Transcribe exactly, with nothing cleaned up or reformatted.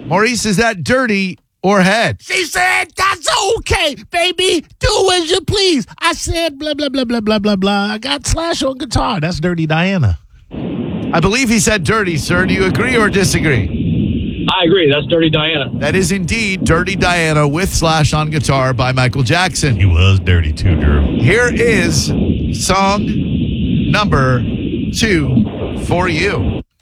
Maurice, is that dirty or head? She said, that's okay, baby. Do as you please. I said, blah, blah, blah, blah, blah, blah, blah. I got Slash on guitar. That's Dirty Diana. I believe he said dirty, sir. Do you agree or disagree? I agree. That's Dirty Diana. That is indeed Dirty Diana with Slash on guitar by Michael Jackson. He was dirty too, Drew. Here is song number two for you.